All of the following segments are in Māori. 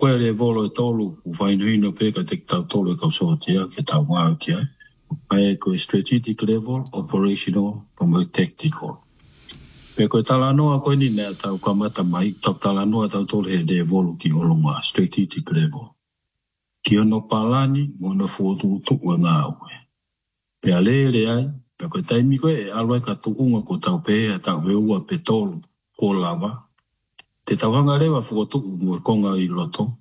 koe le volo e tolu, ku whainu pe ka te tau tolu e kau sotia, ke tau ngā kia. Ai koe strategic level, operational, pa tactical. Pe koe talanoa koe ni nea tau kamata mai, tau talanoa tau tolu he le volo ki olunga, strategic level. Ki ono palani, mona fuotu ue ngā ue. Pe ale ai, pe koe taimi koe e alwai ka tuunga ko tau pe, tau veua pe tolu, ko lava. Te tauhanga rewa fuotu ue konga I loto,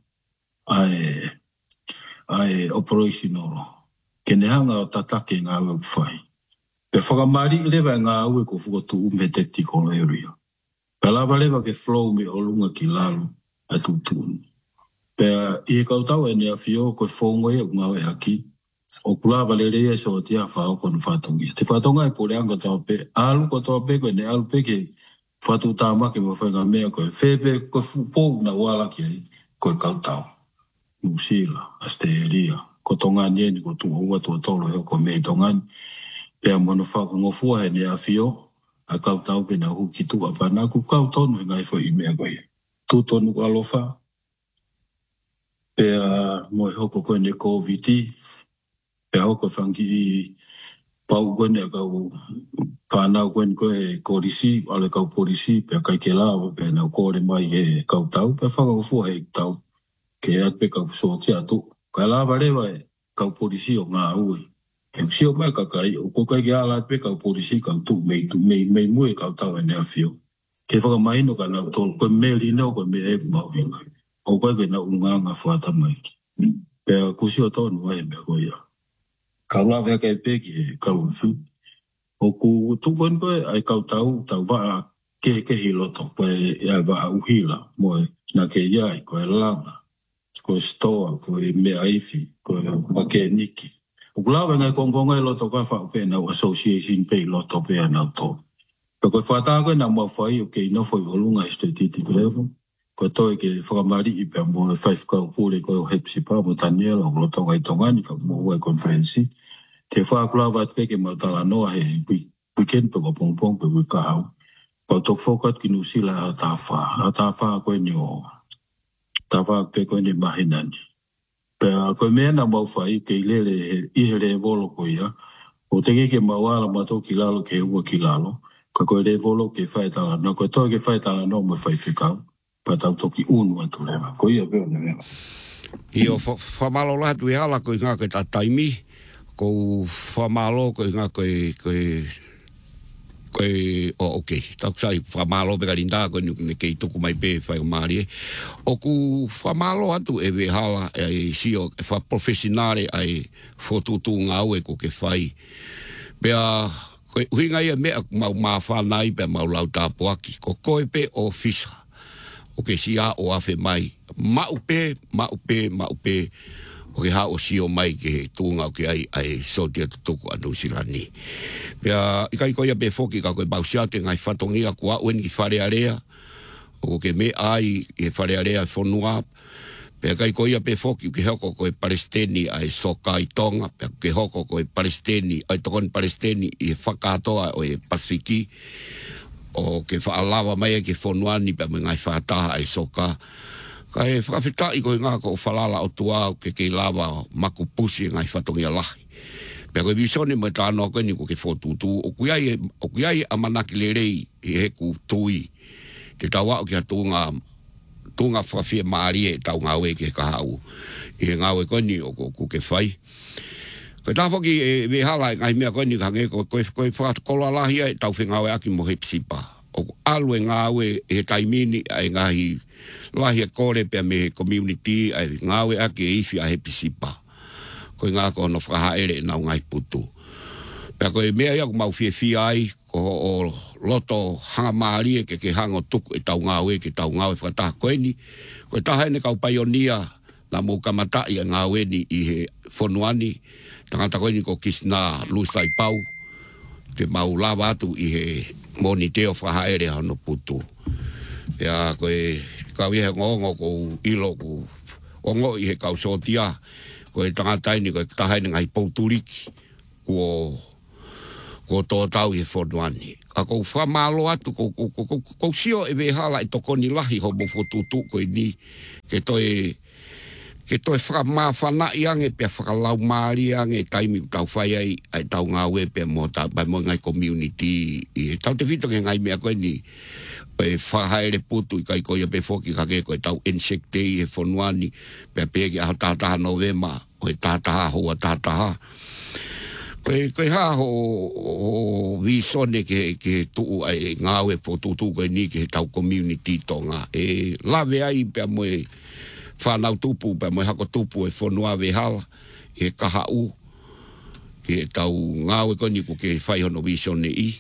ai operational. Kene hanga o tatake ngā ue uwhai. Pe whakamari lewa ngā ue ko fuotu me tactical area. Pe lava lewa ke flow me olunga ki lalo, a tutuni. Pe I kautau e nea fio koe whongoe o ngā ue haki, o kulawa le rea so o tia whao kono whatongia. Te whatonga e pore anga tau pe, alu ko tau pe koe ne alu pe ke whatu tāmake mo whainga mea koe, whepe koe pōu na wala ki ai, koe kautau. Musila, Asteria, ko tonga nieni ko tu ua tua tolo heo ko mei tongani. Pea mono whako ngofua he nea fio, a kautau pe na huki tu apana, ku kautonu he ngai fo I mea koe. Tūtonu alofa, pea moe hoko koe ne COVID, pea hoko whangi I pau koe ne kau whanau koe korisi, ale kau porisi, pea kai ke lawa, pea nau kore mai he kautau, pea whaka ngofua he tau. Ke atpe kau sotia atu. Ka lava rewa e kau polisi o ngā ue. E sio mai kakai, o ko kai ke ala atpe kau polisi kau tu mei mui kau tau e nea fio. Ke whakamahino ka nau tolu, koe meli neo koe me eku mau inga. O koe ke nau unganga whata mai. Pea kusi o tonu ai mea koe ia. Kau lava kai peki e kau ufu. O ku tukon koe ai kau tau waa ke hiloto koe ia waa uhila moe na ke iai koe langa. Koe stoa, koe mea ifi, koe wake niki. O kulawa ngai kongonga I loto ka whao pe nau association pe I loto pe nau tō. Pe koe whata koe nau mawhai o ke inofo I olunga I strategic level. Koe toi ke whakamari I pe mo e whaif kau pūre koe o hepsipa mo taniela o loto ngai tongani ka mo ue konferensi. Te whakulawa atke ke mautala noa he weekend pe ko pongpong pe wikahau. Pau tok whokat ki nusila ha tāwha koe ni o tawa pe koe ni mahinani. Pea koe mea na mawhai ke ilele I le volo koe ia. O te ke mawala mato ki lalo ke ua ki lalo. Ka koe le volo ke whaetala no. Koe toi ke whaetala no mo whai whikau. Pa tau toki unu atu lewa. Koe ia peo ne mea. Io whamalo lahat ui hala koe ngā koe tataimi. Ko whamalo koe ngā koe okay. Tau sai whamalo pe karinda koe ni kei tuku mai pe whai o maari. O ku whamalo atu e we hala e sio e wha profesionale ai whotutu ngā ue ko ke whai. Pea koe uhinga ia mea mau mawhanai pe mau lau tāpuaki. Ko koe pe o fisa. O ke sia o afe mai. Mau pe. O ke hao sio mai ke tūnga o ke ai sotia tutuku anu silani. Pea ikai koia pe foki ka koe bausiate ngai whatongia kua uen ki wharearea. O ke me ai i wharearea whonua. Pea kai koia pe foki ke hoko koe Palestini ai soka I tonga. Pea ke hoko koe Palestini ai tokon Palestini I whakatoa o e Pasifiki. O ke whaalawa mai ke whonuani pea me ngai whataha ai soka. Ka e whakawhitai koe ngā ko whalala o tuau ke lawa maku pusi ngai whatongia lahi. Pea koe visone mai tānoa koe ni ko ke whotutu. O kuiai a manaki le rei I heku tui. Te tawa o ki a tūnga whawhia maari e tau ngā ue ke kahau. I he ngā ue koe ni o ko ke whai. Koe tāwhaki e we hala ngai mea koe ni kange koe whakatokola lahi e tau whenga ue aki mo he psipa. O alu e ngā ue he taimini ai ngahi lahi e kore pia me community ai ngawe ake e ifi a he pisipa. Koe ngā kono whakahaere nau ngai putu. Pea koe mea ia mau fie ai ko o loto hanga maari e ke hango tuku e tau ngawe ke tau ngawe whakataha koe ni. Koe taha ene kau paionia la mou kamatai a ngawe ni I he whonuani. Tangata koe ni ko kisna lusai pau. Te mau lawa atu I he moniteo whakahaere hano putu. Pea koe kau he ngongo ko ilo ko ongo I he kau sotia ko e tangatai ni ko tahai ngai pouturiki ko tōtau I he whonuani. a ko whamalo atu, ko sio e vehala e toko ni lahi ho mo fotutu koe ni, ke toi whamawhana i ange pe whakalau maari ange taimi tau whai ai tau ngā we pe mo ngai community, tau te whito ke ngai mea koe ni, e whahaere putu i kai koia pe whoki ka ke koe tau insect day e whonuani, pe pēki aho tātaha novema, o e tātaha hoa tātaha. Koe ha ho visone ke tuu ai ngāwe po tutu koe ni ke tau community tonga. E lawe ai pe moe whanau tupu, pe moe hako tupu e whanua vehala, e kaha u, ke tau ngāwe koe ni ko ke whaihono visone i.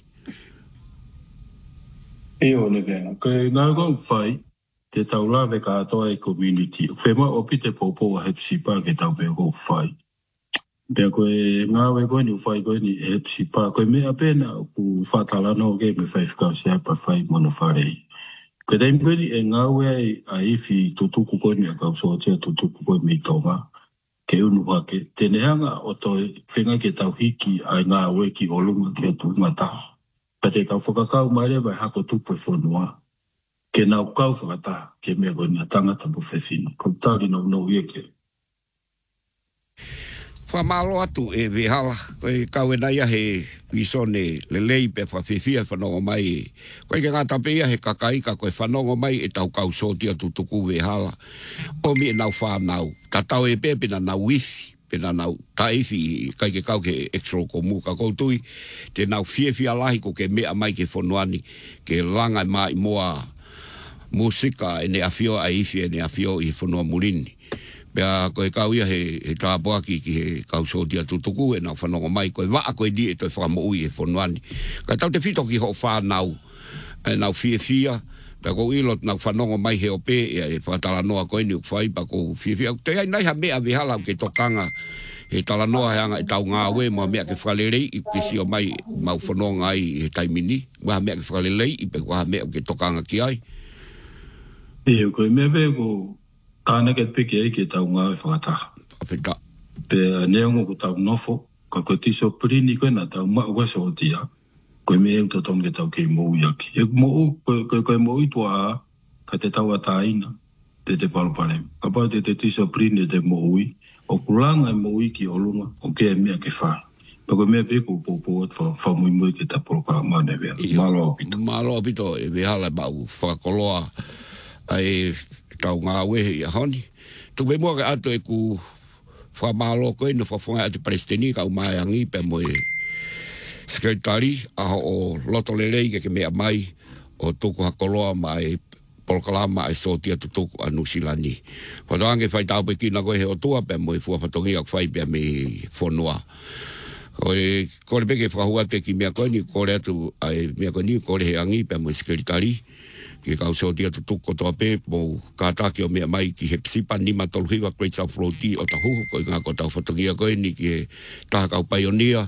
E o ne vena, koe ngāwe koe whai, ke tau lawe ka atoa e community. Whema opi te popo a hepsipa ke tau pe koe whai. Pea koe ngāwe koe ni whai koe ni e hepsi pā. Koe mea pēna ku whatalano ke me whai whikau sea pa whai mono wharei. Koe taimi koe ni e ngāwe a iwi tutuku koe ni a kau soatia tutuku koe mi tonga. Ke unu hake. Tene hanga o toi whenga ke tau hiki ai ngāwe ki olunga ke atu ngata. Pea te kau whakakau maere vai hako tupu e whanua. Ke nau kau whakata ke mea koe ni a tangata po whewhina. Koe tauri nau ia ke. Whamalo atu e vehala, koe kau e naia he visone le lei pe whawhiwhia whanongo mai. Koe ke ngā tapea he kakaika koe whanongo mai e tau kau sotia tutuku vehala. O mi e nau whanau, ka tau e pe pena nau wifi, pena nau taifi, kai ke kau ke extra ko muka koutui, te nau whiewhia lahi ko ke mea mai ke whonuani, ke langa mai moa musika e ne awhio a ifi e ne awhio i whanua murini. Pea koe kau ia he tāpoaki ki he kau sotia tutuku e nau whanongo mai koe waa koe di e toi whakamoui e whanuani. Kai tau te whito ki ho whanau e nau whiewhia, pea kou ilot nau whanongo mai he ope e whatala noa koe ni ukwhai pa kou whiewhia. Te ai nai ha mea vihala ke tokanga he tala noa he anga e tau ngā we mua mea ke whalerei i kisio mai mau whanonga ai he taimini. Waha mea ke whalerei i pe waha mea ke tokanga ki ai. E koe mea pe ko tāna ke peke ai ke tau ngāwe whakataha. Awhita. Pea neongo ko tau nofo, ka koe tiso prini koe na tau maa waso o tia, koe me eu taton ke tau kei mou iaki. E koe mou itua a, ka te tau ataina, te palopare. Ka pau te tiso prini te mou i, o kulanga e mou i ki olunga, o ke e mea ke whai. Pea koe mea peko popo at whamui ke ta poloka mane vea. Malo apito. Malo apito e vehala bau whakakoloa ai tau ngā wehe i a honi. Tu me mua ka ato e ku whamalo koe no whafonga ati Palestini ka umai angi pe moe sekretari aho o loto lerei ke mea mai o tuku hakoloa mai polkalama ai sotia tutuku a Nusilani. Whatoange whai tau pe kina koe he o tua pe moe fua whatongi ak whai pe me whonua. Koe kore peke whahua te ki mea koe ni kore atu ai mea koe ni kore he angi pe moe sekretari ki kau sotia tutuko toa pe mo kātaki o mea mai ki he psipa nima toluhiwa Great South Road o tahuhu koe ngā ko tau whatongia koe ni ki he taha kau paionia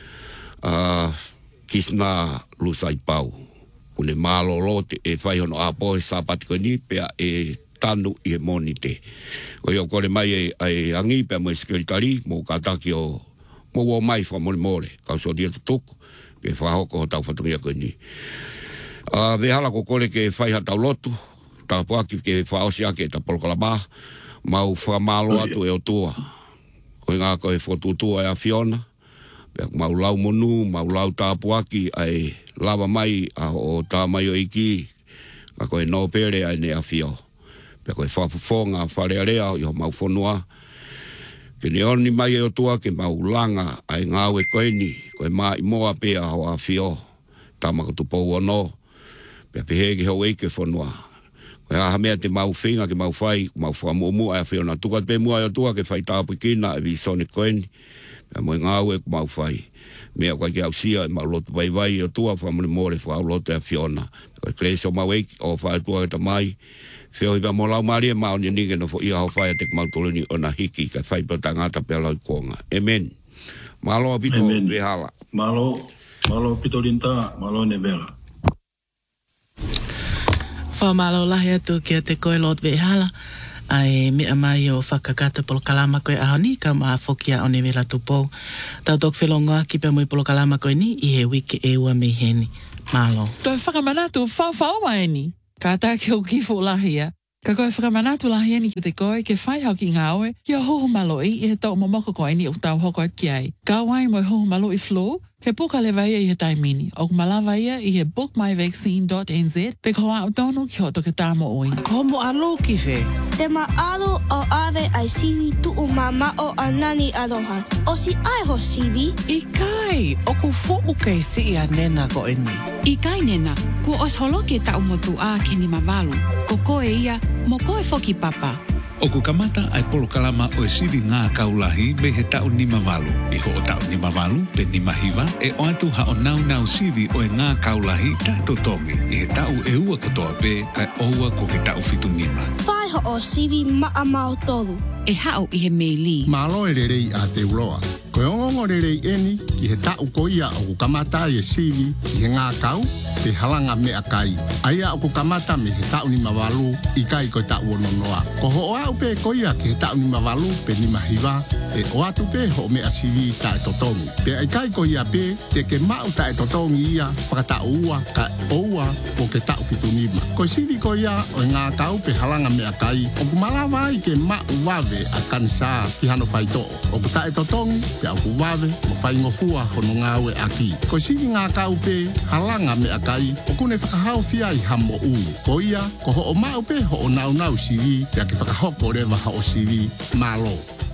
kisna lusai pau. Une mālolo te e whaihono a poe sāpati koe ni pea e tanu i he moni te. Koe o kore mai e angi pea mo e sekretari mo kātaki o mo mai whamore more kau sotia tutuko pe whahoko ho tau whatongia koe ni. Vehala ko kore ke whaiha tau lotu, ta puaki ke whaosi ake ta polkalama, mau whamalo atu e o tua. Koe ngā koe whotutua e a Fiona, mau lau monu, mau lau ta puaki ai lava mai o ta mai o iki, ka koe no pere ai ne a Fio. Pea koe whafufonga, wharearea, i ho mau whonua. Ke ne oni mai e o tua ke mau langa ai ngāwe koe ni, koe mai moa pea ho a Fio, ta makatupou ono. Pea pehe ki hau eike whanua. Koe aha mea te mau whinga ke mau whai, mau whamumu ai a whiona. Tuka te mua i o tua ke whai tāpu kina e visone koeni. Pea moe ngāwe ku mau whai. Mea koe ke au sia e mau lotu vai i o tua whamune more whau lotu e a whiona. Koe klesi o mau eike o whai tua e ta mai. Whio hiwa mo lau maria mao ni nige no fo ia hau whai a te mau toluni o na hiki ka whai pata ngata pea lau konga. Amen. Malo apito vehala. Malo apito linta, malo ne vela. Whamalo lahi atu kia te koe lot vehala. Ai mea mai o whakakata polo kalama koe ahoni, ka maa whokia o ne vela tupou. Tau tok whelongoa ki pe mui polo kalama koe ni, i he wiki e ua mei heni. Malo. Toi whakamanatu whau mai ni. Ka tā ke o kifo lahia. Ka koe whakamanatu lahia ni ki te koe ke whai hau ki ngā oe. Kia hoho malo i he tau mamoko koe ni o tau hoko ki ai. Ka wai mo hoho malo i flow. Ke puka le vai i he taimini. O kumalawa ia i he bookmyvaccine.nz. Pe koa o tonu ki hoto ke tāmo oi. Ko mo alo ki whe? Te maalo o ave ai siwi tu o mama o anani aloha. O si ai ho siwi. I kai, o ku fo'u kei si i a nena ko eni. I kai nena, ko os holoke ta umotu a ke ni mamalu. Ko koe ia, mo koe foki papa. O ku kamata ai polo kalama o e siwi ngā kaulahi me he tau ni mawalu. I ho o tau ni mawalu, pe ni mahiwa, e o atu ha o nau siwi o e ngā kaulahi ta totongi. I he tau e ua katoa pe, kai oua ko ke tau fitu nima. Whai ho o siwi maa mau tolu. E hao i he meili. Malo e rerei a te uroa. Koe ongongo rerei eni ki he tau koia o ku kamata i e siwi i he ngā kau te halanga me a kai. Aia o ku kamata me he tau ni mawalu i kai koe tau o nonoa. Ko ho o au pe koia ki he tau ni mawalu pe ni mahiwa e o atu pe ho me a siwi ta e totongi. Pe ai kai koia pe te ke mau ta e totongi ia whakatau ua ka oua o ke tau fitu nima. Ko siwi koia o ngā kau pe halanga me a kai o ku malawa i ke mau wave a kansa ki hano whaito. O ku ta e totongi pe au ku wave mo whai ngofua hono ngāwe aki. Ko siwi ngā kau pe halanga me a kai o kune whakahau fia i hamo ui. Ko ia, ko ho o mau pe ho o nau siwi pe a ke whakahoko rewa ha o siwi malo.